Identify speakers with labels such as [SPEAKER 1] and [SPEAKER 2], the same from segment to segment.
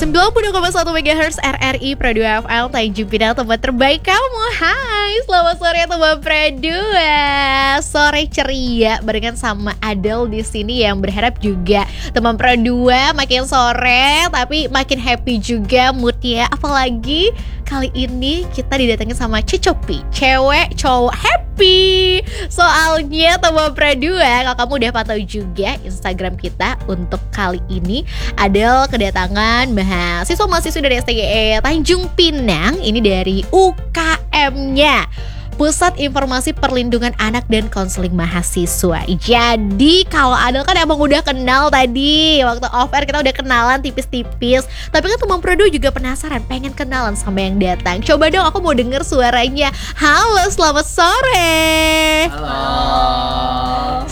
[SPEAKER 1] 92,1 MHz RRI Pro 2 FM Tanjung Pinang, tempat terbaik kamu. Hai, selamat sore teman Pro 2. Sore ceria barengan sama Adel di sini yang berharap juga teman Pro 2 makin sore tapi makin happy juga moodnya. Apalagi kali ini kita didatangi sama Cecopi, cewek cowok happy. Soalnya teman Pro 2, kalau kamu udah pantau juga Instagram kita untuk kali ini, Adel kedatangan mahasiswa-mahasiswa dari STGE Tanjung Pinang. Ini dari UKM-nya, Pusat Informasi Perlindungan Anak dan Konseling Mahasiswa. Jadi kalau Adel kan emang udah kenal tadi, waktu off air kita udah kenalan tipis-tipis. Tapi kan teman Pro 2 juga penasaran, pengen kenalan sama yang datang. Coba dong, aku mau denger suaranya. Halo, selamat sore.
[SPEAKER 2] Halo.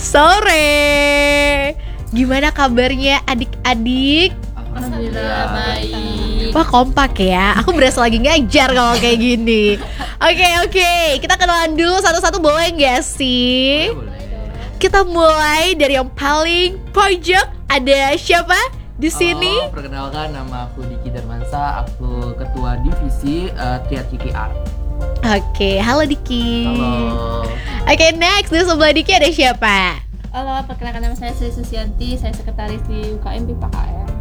[SPEAKER 1] Sore. Gimana kabarnya adik-adik?
[SPEAKER 2] Alhamdulillah baik.
[SPEAKER 1] Wah, kompak ya. Aku berasa lagi ngajar kalau kayak gini. Oke. Kita kenalan dulu satu-satu, boleh gak sih?
[SPEAKER 2] Boleh.
[SPEAKER 1] Kita mulai dari yang paling pojok. Ada siapa di sini?
[SPEAKER 2] Perkenalkan, nama aku Diki Darmansa. Aku ketua divisi Triad KKR.
[SPEAKER 1] Oke, halo Diki.
[SPEAKER 2] Halo.
[SPEAKER 1] Oke, next di sebelah Diki ada siapa?
[SPEAKER 3] Halo, perkenalkan nama saya Sri Susianti, saya sekretaris di UKM PKM.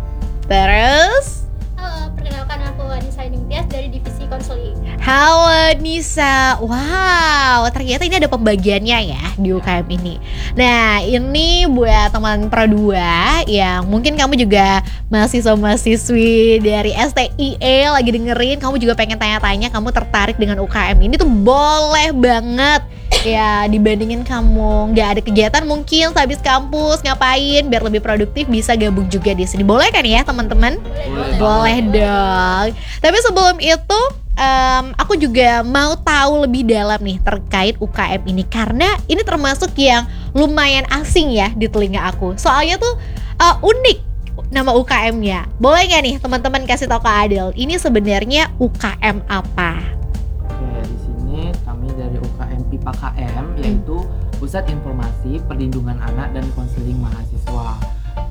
[SPEAKER 1] Terus?
[SPEAKER 4] Halo, perkenalkan aku Anissa Ningtyas dari Divisi Konseling.
[SPEAKER 1] Halo Nisa. Wow, ternyata ini ada pembagiannya ya di UKM ini. Nah, ini buat teman Pro 2 yang mungkin kamu juga mahasiswa-mahasiswi dari STIE lagi dengerin, kamu juga pengen tanya-tanya, kamu tertarik dengan UKM ini tuh boleh banget. Ya, dibandingin kamu nggak ada kegiatan mungkin habis kampus ngapain biar lebih produktif, bisa gabung juga di sini. Boleh kan ya teman-teman? Boleh dong. Tapi sebelum itu aku juga mau tahu lebih dalam nih terkait UKM ini, karena ini termasuk yang lumayan asing ya di telinga aku. Soalnya tuh unik nama UKM-nya. Boleh nggak nih teman-teman kasih tahu ke Adel, ini sebenarnya UKM apa?
[SPEAKER 2] Oke, di sini kami dari UKM PIPA KM, yaitu Pusat Informasi Perlindungan Anak dan Konseling Mahasiswa.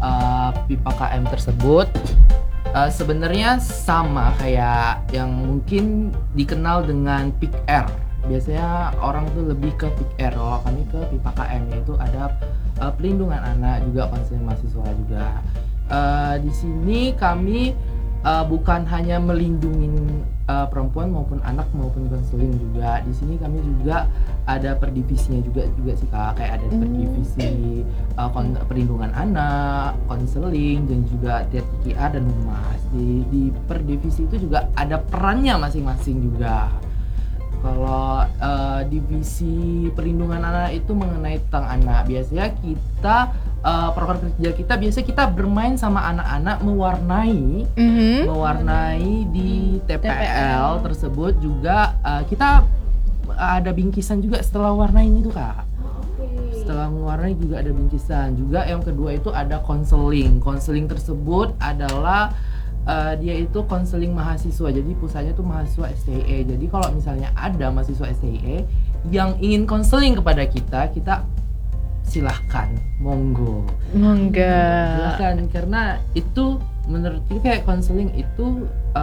[SPEAKER 2] PIPA KM tersebut sebenarnya sama kayak yang mungkin dikenal dengan PIKR. Biasanya orang tuh lebih ke PIKR, kalau kami ke PIPA KM, yaitu ada perlindungan anak juga konseling mahasiswa juga. Di sini kami bukan hanya melindungi perempuan maupun anak maupun konseling juga. Di sini kami juga ada perdivisinya juga sih Kak, kayak ada perdivisi perlindungan anak, konseling, dan juga TKA dan humas. Di perdivisi itu juga ada perannya masing-masing juga. Kalau divisi perlindungan anak itu mengenai tentang anak, biasanya kita program kerja kita biasanya kita bermain sama anak-anak, mewarnai di TPL tersebut juga. Kita ada bingkisan juga setelah warnain itu Kak. Setelah mewarnai juga ada bingkisan juga. Yang kedua itu ada konseling. Konseling tersebut adalah dia itu konseling mahasiswa, jadi pusatnya tuh mahasiswa STIE. Jadi kalau misalnya ada mahasiswa STIE yang ingin konseling kepada kita silahkan, monggo. Silahkan, karena itu menurut kita kayak konseling itu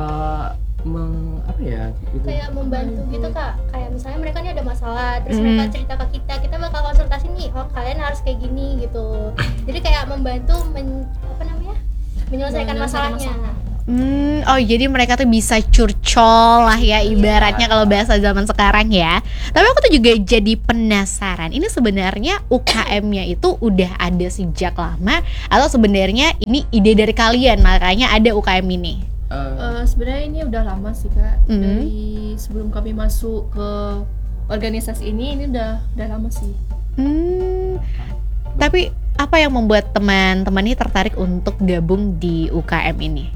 [SPEAKER 2] gitu.
[SPEAKER 4] Kayak membantu gitu Kak. Kayak misalnya mereka nih ada masalah, terus mereka cerita ke kita bakal konsultasi nih, oh kalian harus kayak gini gitu. Jadi kayak membantu menyelesaikan masalahnya.
[SPEAKER 1] Oh jadi mereka tuh bisa curcol lah ya ibaratnya kalau bahasa zaman sekarang ya. Tapi aku tuh juga jadi penasaran, ini sebenarnya UKM-nya itu udah ada sejak lama atau sebenarnya ini ide dari kalian makanya ada UKM ini?
[SPEAKER 3] Sebenarnya ini udah lama sih Kak. Dari sebelum kami masuk ke organisasi ini udah lama sih.
[SPEAKER 1] Tapi apa yang membuat teman-teman ini tertarik untuk gabung di UKM ini?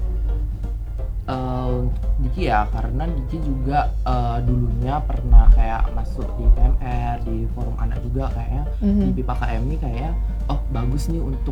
[SPEAKER 2] Diki ya, karena Diki juga dulunya pernah kayak masuk di PMR, di forum anak juga kayaknya. Di PIPA KM ini kayak bagus nih untuk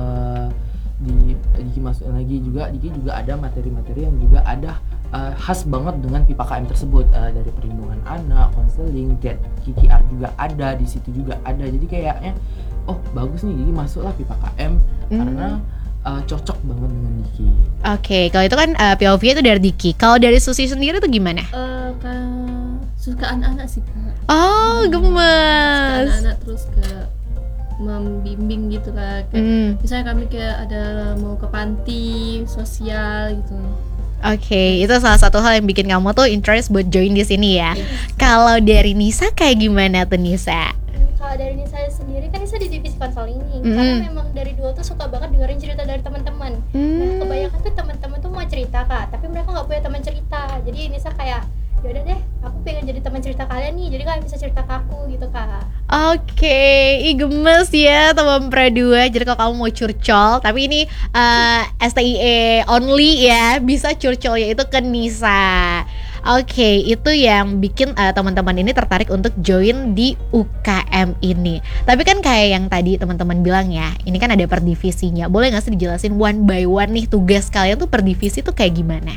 [SPEAKER 2] Diki masukin lagi juga. Diki juga ada materi-materi yang juga ada khas banget dengan PIPA KM tersebut, dari perlindungan anak, konseling, KKR juga ada di situ juga ada. Jadi kayaknya bagus nih, Diki masuklah PIPA KM karena cocok banget dengan Diki.
[SPEAKER 1] Oke, kalau itu kan POV itu dari Diki. Kalau dari Susi sendiri tuh gimana?
[SPEAKER 3] Suka anak-anak sih Kak.
[SPEAKER 1] Oh,
[SPEAKER 3] Suka
[SPEAKER 1] gemes.
[SPEAKER 3] anak-anak terus kayak membimbing gitu Kak. Kayak, misalnya kami kayak ada mau ke panti sosial gitu.
[SPEAKER 1] Oke, itu salah satu hal yang bikin kamu tuh interest buat join di sini ya. Kalau dari Nisa kayak gimana tuh Nisa?
[SPEAKER 4] Kalau dari Nisa sendiri kan Nisa di divisi konseling nih, karena memang dari dulu tuh suka banget dengerin cerita dari teman-teman. Nah kebanyakan tuh teman-teman tuh mau cerita Kak, tapi mereka nggak punya teman cerita. Jadi Nisa kayak yaudah deh, aku pengen jadi teman cerita kalian nih, jadi kalian bisa cerita ke aku gitu Kak.
[SPEAKER 1] Oke, ih gemes ya teman Pradua. Jadi kalau kamu mau curcol, tapi ini STIE only ya, bisa curcolnya itu ke Nisa. Oke, itu yang bikin teman-teman ini tertarik untuk join di UKM ini. Tapi kan kayak yang tadi teman-teman bilang ya, ini kan ada per divisinya. Boleh nggak sih dijelasin one by one nih tugas kalian tuh per divisi tuh kayak gimana?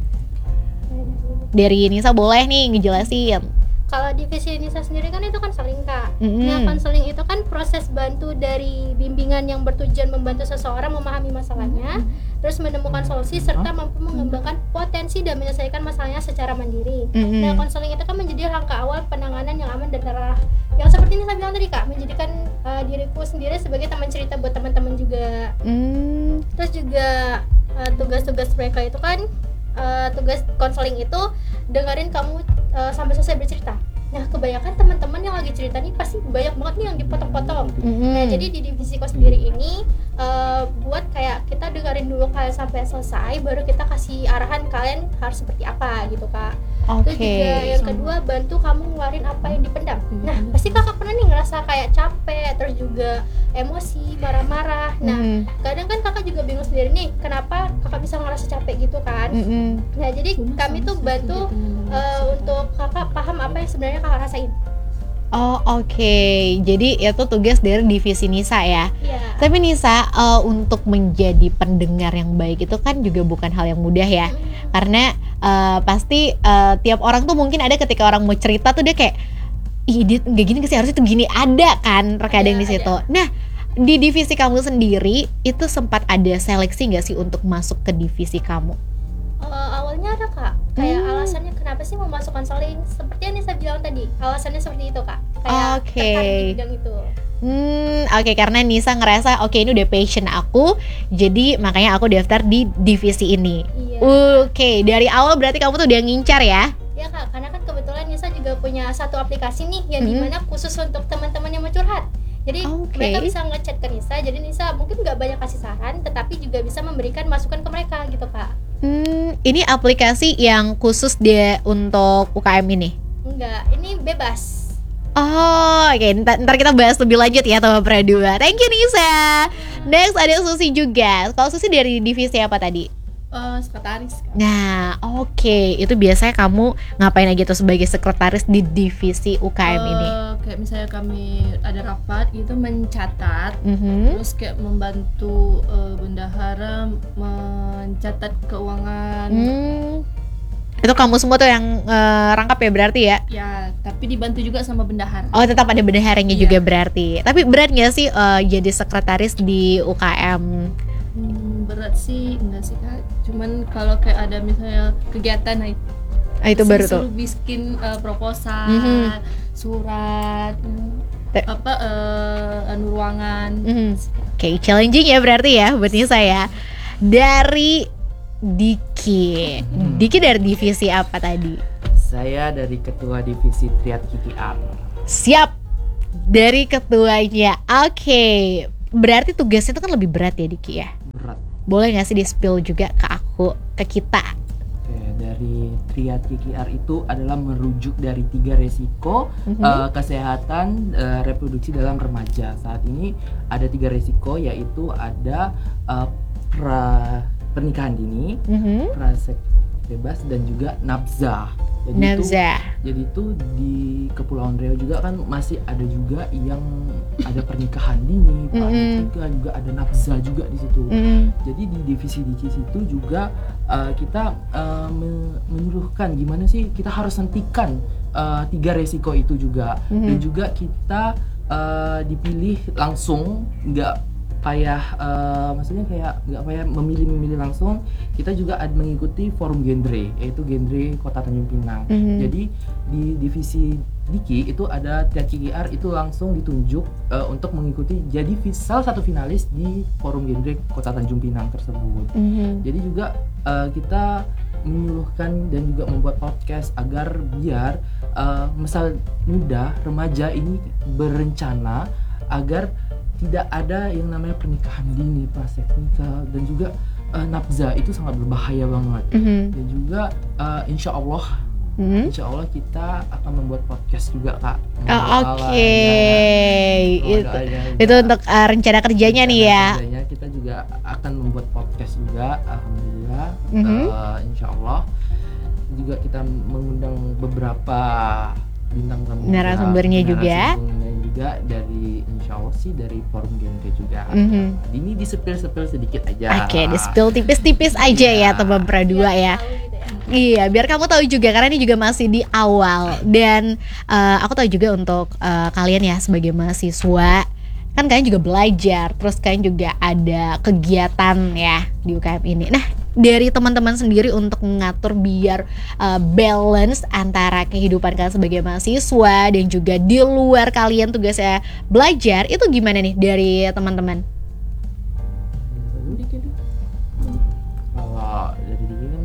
[SPEAKER 1] Dari Nisa boleh nih ngejelasin.
[SPEAKER 4] Kalau divisi Nisa sendiri kan itu konseling Kak. Nah konseling itu kan proses bantu dari bimbingan yang bertujuan membantu seseorang memahami masalahnya, terus menemukan solusi serta mampu mengembangkan potensi dan menyelesaikan masalahnya secara mandiri. Nah konseling itu kan menjadi langkah awal penanganan yang aman dan terarah. Yang seperti Nisa bilang tadi Kak, menjadikan diriku sendiri sebagai teman cerita buat teman-teman juga. Terus juga tugas-tugas mereka itu kan tugas konseling itu dengerin kamu sampai selesai bercerita. Nah kebanyakan teman-teman yang lagi cerita nih pasti banyak banget nih yang dipotong-potong. Nah jadi di divisiku sendiri ini buat kayak kita dengerin dulu kalian sampai selesai, baru kita kasih arahan kalian harus seperti apa gitu Kak. Terus juga yang kedua bantu kamu ngeluarin apa yang dipendam. Nah pasti kakak pernah nih ngerasa kayak capek, terus juga emosi, marah-marah. Nah kadang kan kakak juga bingung sendiri nih kenapa kakak bisa ngerasa capek gitu kan. Nah jadi kami tuh bantu untuk kakak paham apa yang sebenarnya kakak rasain.
[SPEAKER 1] Oh oke, jadi itu tugas dari divisi Nisa ya. Tapi Nisa, untuk menjadi pendengar yang baik itu kan juga bukan hal yang mudah ya. Karena pasti tiap orang tuh mungkin ada ketika orang mau cerita tuh dia kayak, ih dia nggak gini sih, harusnya tuh gini, ada kan terkadang di situ. Nah di divisi kamu sendiri itu sempat ada seleksi nggak sih untuk masuk ke divisi kamu?
[SPEAKER 4] Awalnya ada Kak, kayak alasannya kenapa sih mau masuk konseling, seperti yang Nisa bilang tadi, alasannya seperti itu Kak, kayak tertarik di bidang itu.
[SPEAKER 1] Oke, karena Nisa ngerasa oke ini udah passion aku, jadi makanya aku daftar di divisi ini. Oke, dari awal berarti kamu tuh udah ngincar ya?
[SPEAKER 4] Iya Kak, karena kan kebetulan Nisa juga punya satu aplikasi nih yang dimana khusus untuk teman-teman yang mau curhat. Jadi mereka bisa ngechat ke Nisa, jadi Nisa mungkin nggak banyak kasih saran, tetapi juga bisa memberikan masukan ke mereka gitu Kak.
[SPEAKER 1] Ini aplikasi yang khusus dia untuk UKM ini?
[SPEAKER 4] Enggak, ini bebas.
[SPEAKER 1] Oh, oke. Ntar kita bahas lebih lanjut ya sama Pradua. Thank you Nisa. Next ada Susi juga. Kalau Susi dari divisi apa tadi?
[SPEAKER 3] Sekretaris Kak.
[SPEAKER 1] Nah, oke. Itu biasanya kamu ngapain aja tuh sebagai sekretaris di divisi UKM ini?
[SPEAKER 3] Kayak misalnya kami ada rapat gitu mencatat, terus kayak membantu bendahara mencatat keuangan.
[SPEAKER 1] Itu kamu semua tuh yang rangkap ya berarti ya?
[SPEAKER 3] Ya, tapi dibantu juga sama bendahara.
[SPEAKER 1] Oh, tetap ada bendaharanya juga berarti. Tapi berat nggak sih jadi sekretaris di UKM?
[SPEAKER 3] Berat sih, enggak sih Kak. Cuman kalau kayak ada misalnya kegiatan
[SPEAKER 1] itu baru tuh
[SPEAKER 3] suruh bikin proposal, surat, ruangan.
[SPEAKER 1] Oke, challenging ya berarti ya buat Nisa ya. Dari Diki. Diki dari divisi apa tadi?
[SPEAKER 2] Saya dari ketua divisi Triad KKR.
[SPEAKER 1] Siap. Dari ketuanya. Oke. Berarti tugasnya itu kan lebih berat ya Diki ya?
[SPEAKER 2] Berat.
[SPEAKER 1] Boleh gak sih di spill juga ke aku, ke kita?
[SPEAKER 2] Oke, dari Triad KKR itu adalah merujuk dari 3 resiko kesehatan reproduksi dalam remaja. Saat ini ada 3 resiko, yaitu ada pernikahan dini, praseks bebas, dan juga nafzah. Jadi itu di Kepulauan Riau juga kan masih ada juga yang ada pernikahan dini, juga ada nafzah juga di situ. Jadi di divisi situ juga kita menyuruhkan gimana sih kita harus hentikan 3 resiko itu juga, dan juga kita dipilih langsung, nggak payah maksudnya kayak nggak payah memilih langsung. Kita juga ada mengikuti forum genre, yaitu genre Kota Tanjung Pinang. Jadi di divisi Diki itu ada TKIR itu langsung ditunjuk untuk mengikuti jadi salah satu finalis di forum genre Kota Tanjung Pinang tersebut. Jadi juga kita menyuluhkan dan juga membuat podcast agar biar misal muda remaja ini berencana agar tidak ada yang namanya pernikahan dini, prasenikah, dan juga nafza itu sangat berbahaya banget. Dan juga insya Allah kita akan membuat podcast juga, Kak.
[SPEAKER 1] Itu untuk rencana kerjanya nih ya.
[SPEAKER 2] Kita juga akan membuat podcast juga, alhamdulillah. Insya Allah juga kita mengundang beberapa bintang tamu
[SPEAKER 1] narasumbernya juga
[SPEAKER 2] dari insya Allah sih dari forum genre juga. Ini disepil-sepil sedikit aja.
[SPEAKER 1] Oke, disepil tipis-tipis aja ya teman Pradua ya. Iya, biar kamu tahu juga karena ini juga masih di awal. Dan aku tahu juga untuk kalian ya sebagai mahasiswa, kan kalian juga belajar, terus kalian juga ada kegiatan ya di UKM ini. Nah, dari teman-teman sendiri untuk mengatur biar balance antara kehidupan kalian sebagai mahasiswa dan juga di luar kalian tugasnya belajar, itu gimana nih dari teman-teman?
[SPEAKER 2] Kalau dari Diki kan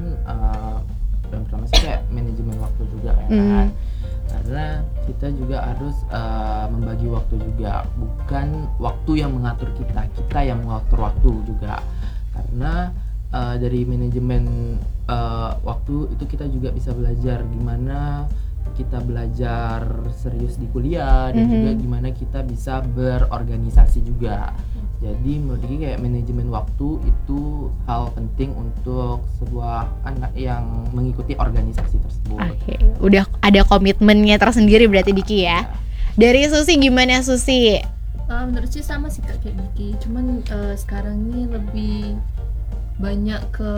[SPEAKER 2] yang pertama sih kayak manajemen waktu juga ya kan. Karena kita juga harus membagi waktu juga, bukan waktu yang mengatur kita yang mengatur waktu juga. Karena dari manajemen waktu itu kita juga bisa belajar gimana kita belajar serius di kuliah dan juga gimana kita bisa berorganisasi juga. Jadi menurut Diki kayak manajemen waktu itu hal penting untuk sebuah anak yang mengikuti organisasi tersebut.
[SPEAKER 1] Oke, udah ada komitmennya tersendiri berarti Diki ya. Dari Susi gimana Susi?
[SPEAKER 3] Menurut sih sama sih Kak kayak Diki, cuman sekarang ini lebih banyak ke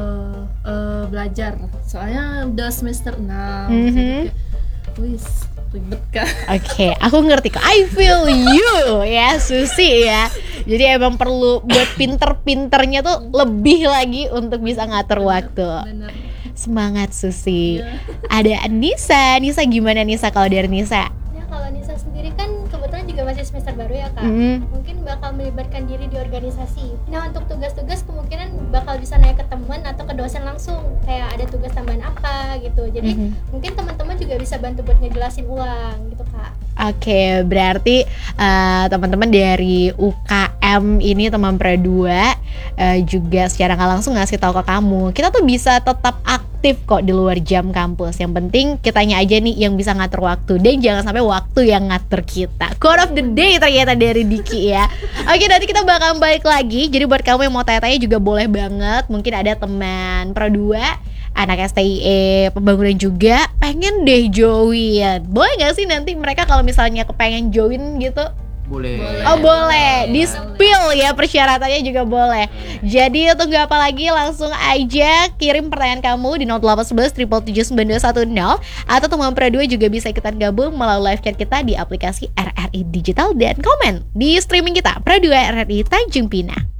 [SPEAKER 3] belajar. Soalnya udah semester 6. Jadi kayak, wis ribet Kak.
[SPEAKER 1] Oke, aku ngerti kok. I feel you ya Susi ya. Jadi emang perlu buat pinter-pinternya tuh lebih lagi untuk bisa ngatur waktu.
[SPEAKER 3] Bener.
[SPEAKER 1] Semangat Susi. Ada Nisa gimana Nisa kalau dari Nisa?
[SPEAKER 4] Nah, kalau Nisa sendiri kan kebetulan juga masih semester baru ya Kak. Mungkin bakal melibatkan diri di organisasi. Nah, untuk tugas-tugas kemungkinan bakal bisa naik ke teman atau ke dosen langsung, kayak ada tugas tambahan apa gitu. Jadi mungkin teman-teman juga bisa bantu buat ngejelasin ulang gitu Kak.
[SPEAKER 1] Oke, berarti teman-teman dari UKM ini teman Pradua juga secara nggak langsung ngasih tahu ke kamu, kita tuh bisa tetap aktif kok di luar jam kampus. Yang penting kitanya aja nih yang bisa ngatur waktu, dan jangan sampai waktu yang ngatur kita. Quote of the day ternyata dari Diki ya. Oke, nanti kita bakal balik lagi. Jadi buat kamu yang mau tanya-tanya juga boleh banget. Mungkin ada teman Pradua, anak STIE pembangunan juga pengen deh join. Boleh gak sih nanti mereka kalau misalnya kepengen join gitu?
[SPEAKER 2] Boleh.
[SPEAKER 1] Oh boleh, di spill ya persyaratannya juga boleh. Jadi tunggu apa lagi, langsung aja kirim pertanyaan kamu di 0811 777 9210, atau teman Pradua juga bisa ikutan gabung melalui live chat kita di aplikasi RRI Digital dan komen di streaming kita Pradua RRI Tanjung Pinang.